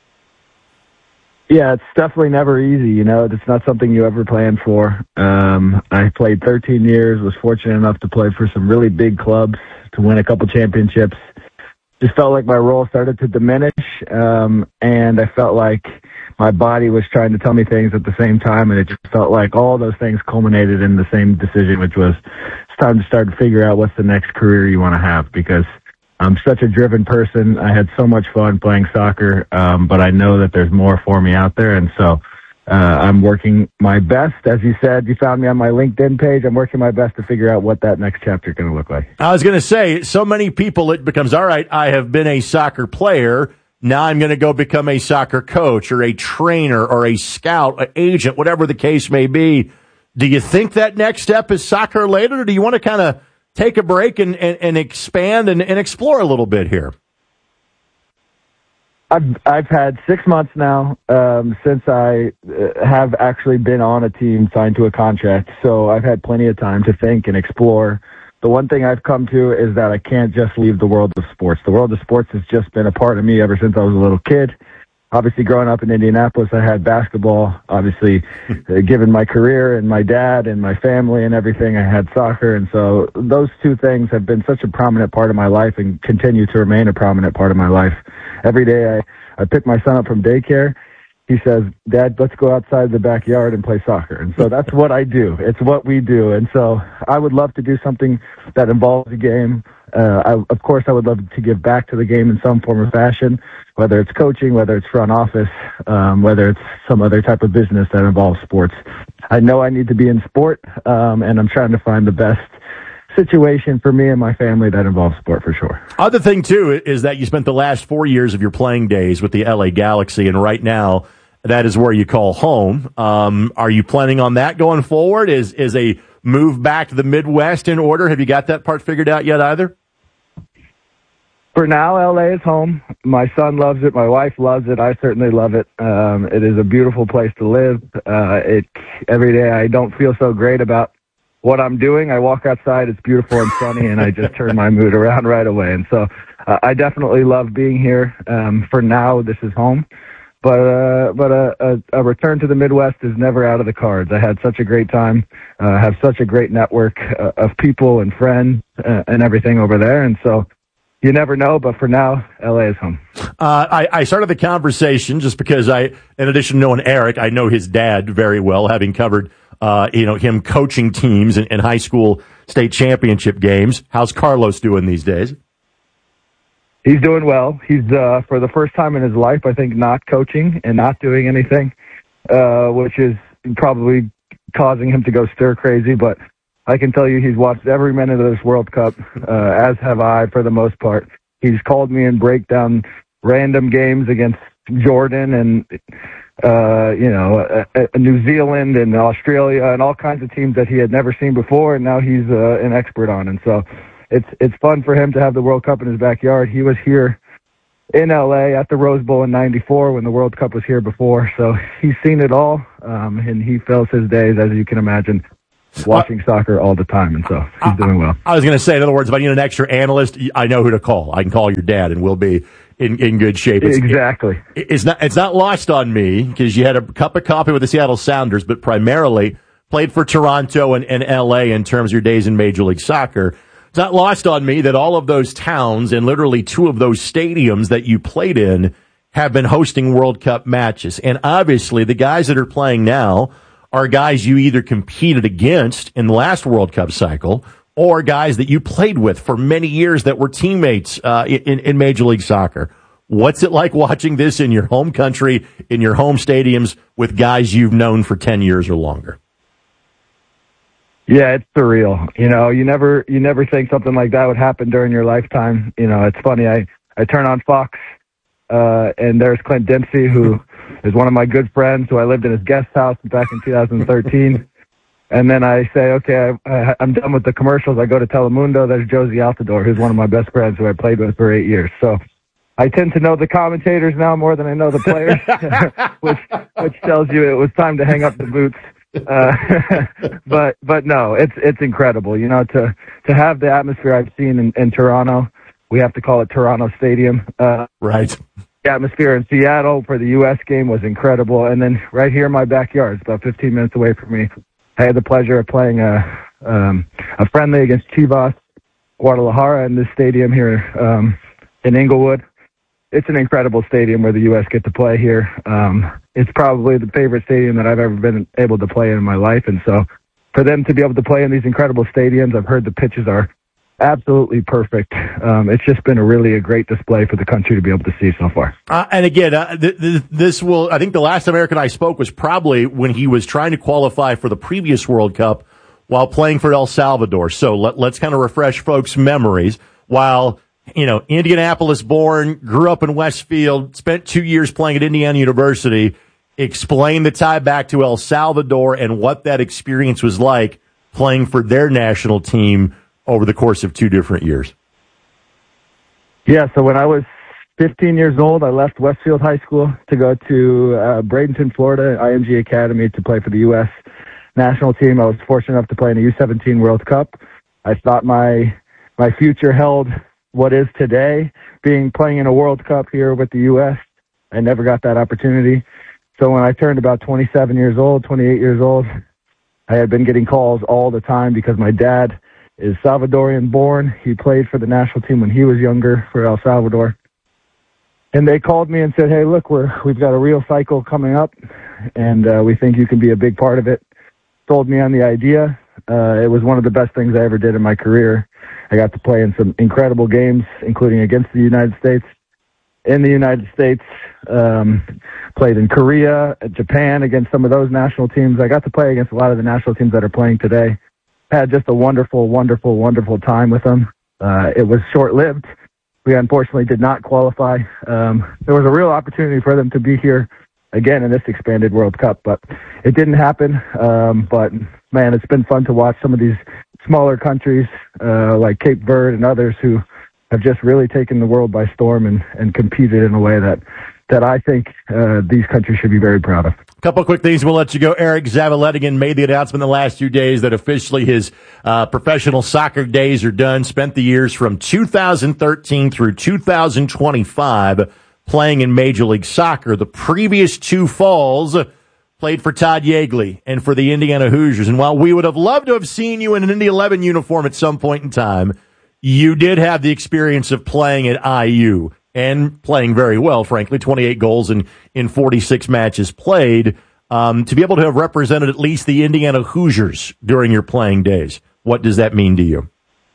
Speaker 21: Yeah, it's definitely never easy. You know, it's not something you ever plan for. Um, I played thirteen years, was fortunate enough to play for some really big clubs, to win a couple championships. Just felt like my role started to diminish, um, and I felt like my body was trying to tell me things at the same time, and it just felt like all those things culminated in the same decision, which was it's time to start to figure out what's the next career you want to have, because I'm such a driven person. I had so much fun playing soccer, um, but I know that there's more for me out there, and so uh, I'm working my best. As you said, you found me on my LinkedIn page. I'm working my best to figure out what that next chapter is going to look like.
Speaker 13: I was going to say, so many people, it becomes, all right, I have been a soccer player. Now I'm going to go become a soccer coach or a trainer or a scout, an agent, whatever the case may be. Do you think that next step is soccer related, or do you want to kind of take a break and, and, and expand and, and explore a little bit here?
Speaker 21: I've I've had six months now um, since I uh, have actually been on a team signed to a contract, so I've had plenty of time to think and explore. The one thing I've come to is that I can't just leave the world of sports. The world of sports has just been a part of me ever since I was a little kid. Obviously, growing up in Indianapolis, I had basketball. Obviously, uh, given my career and my dad and my family and everything, I had soccer. And so those two things have been such a prominent part of my life and continue to remain a prominent part of my life. Every day I, I pick my son up from daycare. He says, Dad, let's go outside the backyard and play soccer. And so that's what I do. It's what we do. And so I would love to do something that involves the game. Uh, I, of course, I would love to give back to the game in some form or fashion, whether it's coaching, whether it's front office, um, whether it's some other type of business that involves sports. I know I need to be in sport, um, and I'm trying to find the best situation for me and my family that involves sport for sure.
Speaker 13: Other thing, too, is that you spent the last four years of your playing days with the L A Galaxy, and right now that is where you call home. Um, are you planning on that going forward? Is is a move back to the Midwest in order? Have you got that part figured out yet either?
Speaker 21: For now, L A is home. My son loves it. My wife loves it. I certainly love it. Um, it is a beautiful place to live. Uh, it every day I don't feel so great about what I'm doing. I walk outside, it's beautiful and sunny, and I just turn my mood around right away. And so uh, I definitely love being here. Um, for now, this is home. But uh, but a, a, a return to the Midwest is never out of the cards. I had such a great time, uh, have such a great network uh, of people and friends uh, and everything over there. And so you never know, but for now, L A is home.
Speaker 13: Uh, I, I started the conversation just because I, in addition to knowing Eric, I know his dad very well, having covered uh, you know, him coaching teams in, in high school state championship games. How's Carlos doing these days?
Speaker 21: He's doing well. He's, uh, for the first time in his life, I think, not coaching and not doing anything, uh, which is probably causing him to go stir crazy. But I can tell you he's watched every minute of this World Cup, uh, as have I for the most part. He's called me and break down random games against Jordan and, uh, you know, uh, New Zealand and Australia and all kinds of teams that he had never seen before, and now he's uh, an expert on. And so It's it's fun for him to have the World Cup in his backyard. He was here in L A at the Rose Bowl in ninety-four when the World Cup was here before, so he's seen it all, um, and he fills his days, as you can imagine, watching uh, soccer all the time, and so he's
Speaker 13: I,
Speaker 21: doing well.
Speaker 13: I was going to say, in other words, if I need an extra analyst, I know who to call. I can call your dad, and we'll be in, in good shape. It's,
Speaker 21: exactly.
Speaker 13: It, it's not it's not lost on me because you had a cup of coffee with the Seattle Sounders, but primarily played for Toronto and, and L A in terms of your days in Major League Soccer. It's not lost on me that all of those towns and literally two of those stadiums that you played in have been hosting World Cup matches. And obviously the guys that are playing now are guys you either competed against in the last World Cup cycle or guys that you played with for many years that were teammates uh, in, in Major League Soccer. What's it like watching this in your home country, in your home stadiums with guys you've known for ten years or longer?
Speaker 21: Yeah, it's surreal. You know, you never you never think something like that would happen during your lifetime. You know, it's funny. I, I turn on Fox, uh, and there's Clint Dempsey, who is one of my good friends, who I lived in his guest house back in two thousand thirteen. And then I say, okay, I, I, I'm done with the commercials. I go to Telemundo. There's Josie Altidore, who's one of my best friends, who I played with for eight years. So I tend to know the commentators now more than I know the players, which which tells you it was time to hang up the boots. Uh, but, but no, it's, it's incredible, you know, to, to have the atmosphere I've seen in, in Toronto. We have to call it Toronto Stadium. Uh,
Speaker 13: right.
Speaker 21: The atmosphere in Seattle for the U S game was incredible. And then right here in my backyard, it's about fifteen minutes away from me, I had the pleasure of playing a, um, a friendly against Chivas Guadalajara in this stadium here, um, in Inglewood. It's an incredible stadium where the U S get to play here. Um, it's probably the favorite stadium that I've ever been able to play in in my life. And so for them to be able to play in these incredible stadiums, I've heard the pitches are absolutely perfect. Um, it's just been a really a great display for the country to be able to see so far.
Speaker 13: Uh, and again, uh, th- th- this will, I think the last time Eric and I spoke was probably when he was trying to qualify for the previous World Cup while playing for El Salvador. So let, let's kind of refresh folks' memories. While, you know, Indianapolis born, grew up in Westfield, spent two years playing at Indiana University, explain the tie back to El Salvador and what that experience was like playing for their national team over the course of two different years.
Speaker 21: Yeah, so when I was fifteen years old, I left Westfield High School to go to uh, Bradenton, Florida, I M G Academy to play for the U S national team. I was fortunate enough to play in the U seventeen World Cup. I thought my my future held what is today, being playing in a World Cup here with the U S. I never got that opportunity. So when I turned about twenty-seven years old, twenty-eight years old, I had been getting calls all the time because my dad is Salvadorian born. He played for the national team when he was younger for El Salvador. And they called me and said, hey, look, we're, we've got a real cycle coming up, and uh, we think you can be a big part of it. Sold me on the idea. Uh, it was one of the best things I ever did in my career. I got to play in some incredible games, including against the United States. In the United States, um, played in Korea, Japan, against some of those national teams. I got to play against a lot of the national teams that are playing today. Had just a wonderful, wonderful, wonderful time with them. Uh, it was short-lived. We unfortunately did not qualify. Um, there was a real opportunity for them to be here again in this expanded World Cup, but it didn't happen. Um, but man, it's been fun to watch some of these smaller countries, uh, like Cape Verde and others who have just really taken the world by storm and, and competed in a way that, that I think, uh, these countries should be very proud of.
Speaker 13: Couple of quick things, we'll let you go. Eric Zavaletigan made the announcement the last few days that officially his uh, professional soccer days are done. Spent the years from two thousand thirteen through two thousand twenty-five playing in Major League Soccer. The previous two falls played for Todd Yeagley and for the Indiana Hoosiers. And while we would have loved to have seen you in an Indy eleven uniform at some point in time, you did have the experience of playing at I U and playing very well, frankly, twenty-eight goals in, in forty-six matches played. Um, to be able to have represented at least the Indiana Hoosiers during your playing days, what does that mean to you?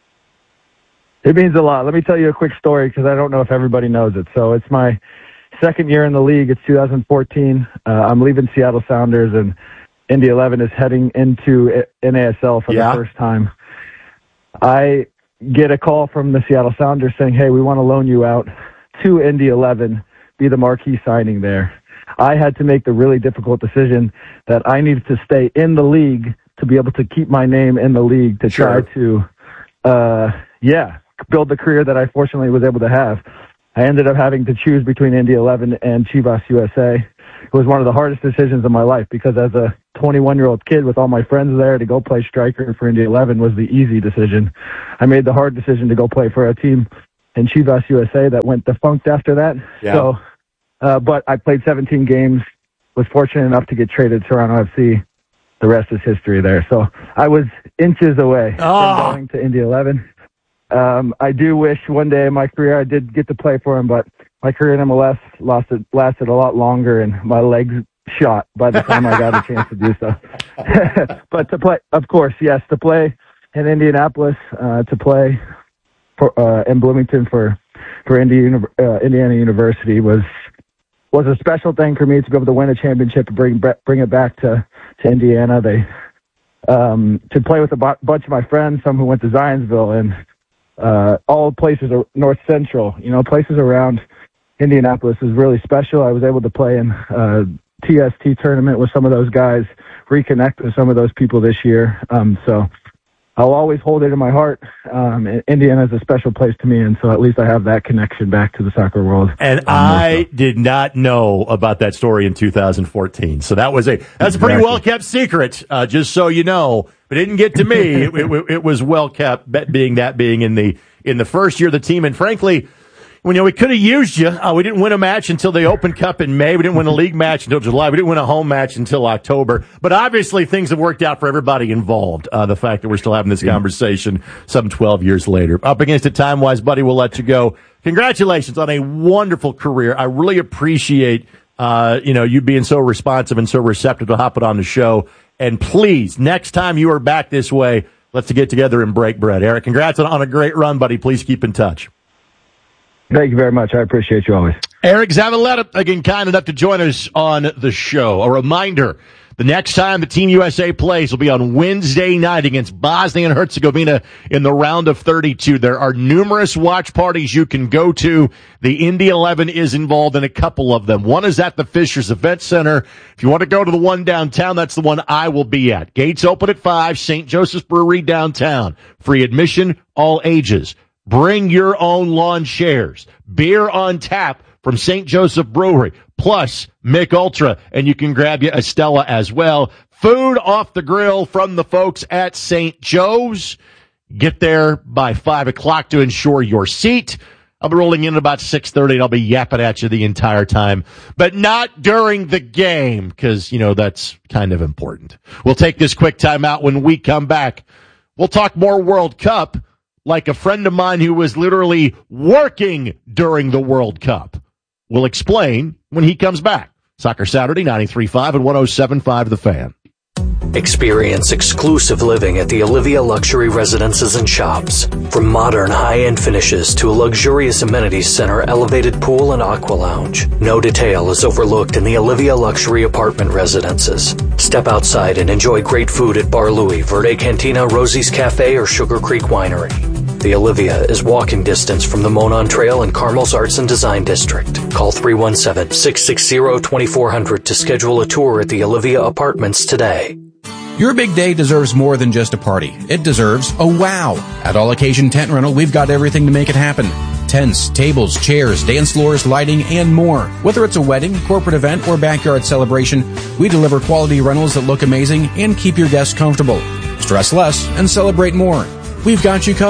Speaker 21: It means a lot. Let me tell you a quick story because I don't know if everybody knows it. So it's my second year in the league. It's two thousand fourteen. Uh, I'm leaving Seattle Sounders, and Indy eleven is heading into N A S L for
Speaker 13: yeah.
Speaker 21: the first time. I get a call from the Seattle Sounders saying, hey, we want to loan you out to Indy eleven, be the marquee signing there. I had to make the really difficult decision that I needed to stay in the league to be able to keep my name in the league to
Speaker 13: sure.
Speaker 21: try to, uh, yeah, build the career that I fortunately was able to have. I ended up having to choose between Indy eleven and Chivas U S A. It was one of the hardest decisions of my life because as a twenty-one-year-old kid with all my friends there, to go play striker for Indy eleven was the easy decision. I made the hard decision to go play for a team in Chivas U S A that went defunct after that.
Speaker 13: Yeah.
Speaker 21: So, uh, but I played seventeen games, was fortunate enough to get traded to Toronto F C. The rest is history there. So I was inches away
Speaker 13: oh.
Speaker 21: from going to Indy eleven. Um, I do wish one day in my career I did get to play for him, but my career in M L S lasted, lasted a lot longer, and my legs shot by the time I got a chance to do so. But to play, of course, yes, to play in Indianapolis, uh, to play for, uh, in Bloomington for for Indi- uh, Indiana University was was a special thing for me to be able to win a championship and bring bring it back to, to Indiana. They um, to play with a b- bunch of my friends, some who went to Zionsville, and uh, all places are North Central. You know, places around Indianapolis is really special. I was able to play in uh, T S T tournament with some of those guys, reconnect with some of those people this year. Um, so I'll always hold it in my heart. Um, Indiana is a special place to me, and so at least I have that connection back to the soccer world.
Speaker 13: And um, I so. did not know about that story in two thousand fourteen. So that was a that's a pretty exactly. well kept secret, uh, just so you know. But it didn't get to me. it, it, it was well kept, being that being in the in the first year of the team, and frankly. Well, you know, we could have used you. Uh, we didn't win a match until the Open Cup in May. We didn't win a league match until July. We didn't win a home match until October. But obviously, things have worked out for everybody involved. Uh, the fact that we're still having this conversation some twelve years later. Up against it time-wise, buddy, we'll let you go. Congratulations on a wonderful career. I really appreciate, uh, you know, you being so responsive and so receptive to hopping on the show. And please, next time you are back this way, let's get together and break bread. Eric, congrats on, on a great run, buddy. Please keep in touch.
Speaker 21: Thank you very much. I appreciate you always.
Speaker 13: Eric Zavaleta, again, kind enough to join us on the show. A reminder, the next time the Team U S A plays will be on Wednesday night against Bosnia and Herzegovina in the round of thirty-two. There are numerous watch parties you can go to. The Indy eleven is involved in a couple of them. One is at the Fishers Event Center. If you want to go to the one downtown, that's the one I will be at. Gates open at five, Saint Joseph's Brewery downtown. Free admission, all ages. Bring your own lawn chairs. Beer on tap from Saint Joseph Brewery, plus Mick Ultra, and you can grab you a Stella as well. Food off the grill from the folks at Saint Joe's. Get there by five o'clock to ensure your seat. I'll be rolling in at about six thirty, and I'll be yapping at you the entire time. But not during the game, because, you know, that's kind of important. We'll take this quick time out. When we come back, we'll talk more World Cup, like a friend of mine who was literally working during the World Cup. We'll explain when he comes back. Soccer Saturday, ninety-three point five and one oh seven point five The Fan.
Speaker 4: Experience exclusive living at the Olivia Luxury Residences and Shops. From modern high-end finishes to a luxurious amenities center, elevated pool, and aqua lounge, no detail is overlooked in the Olivia Luxury Apartment Residences. Step outside and enjoy great food at Bar Louie, Verde Cantina, Rosie's Cafe, or Sugar Creek Winery. The Olivia is walking distance from the Monon Trail and Carmel's Arts and Design District. Call three one seven, six six zero, two four zero zero to schedule a tour at the Olivia Apartments today.
Speaker 19: Your big day deserves more than just a party. It deserves a wow. At All Occasion Tent Rental, we've got everything to make it happen. Tents, tables, chairs, dance floors, lighting, and more. Whether it's a wedding, corporate event, or backyard celebration, we deliver quality rentals that look amazing and keep your guests comfortable. Stress less and celebrate more. We've got you covered.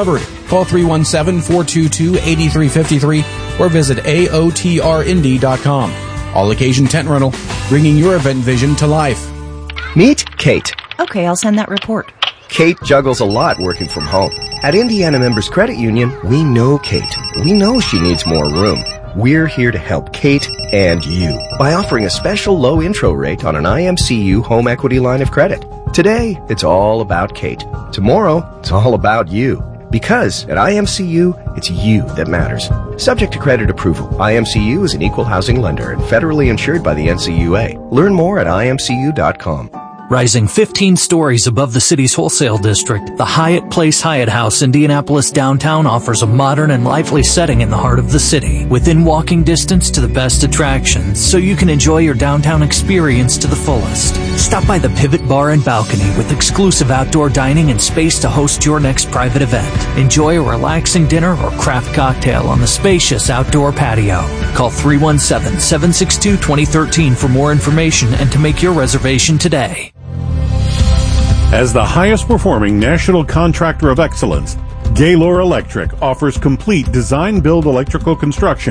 Speaker 19: Call three one seven, four two two, eight three five three or visit A O T R Indy dot com. All Occasion Tent Rental, bringing your event vision to life.
Speaker 16: Meet Kate.
Speaker 3: Okay, I'll send that report.
Speaker 16: Kate juggles a lot working from home. At Indiana Members Credit Union, we know Kate. We know she needs more room. We're here to help Kate and you by offering a special low intro rate on an I M C U home equity line of credit. Today, it's all about Kate. Tomorrow, it's all about you. Because at I M C U, it's you that matters. Subject to credit approval, I M C U is an equal housing lender and federally insured by the N C U A. Learn more at I M C U dot com.
Speaker 9: Rising fifteen stories above the city's wholesale district, the Hyatt Place Hyatt House Indianapolis downtown offers a modern and lively setting in the heart of the city, within walking distance to the best attractions, so you can enjoy your downtown experience to the fullest. Stop by the Pivot Bar and Balcony with exclusive outdoor dining and space to host your next private event. Enjoy a relaxing dinner or craft cocktail on the spacious outdoor patio. Call three one seven, seven six two, two zero one three for more information and to make your reservation today.
Speaker 22: As the highest performing national contractor of excellence, Gaylor Electric offers complete design-build electrical construction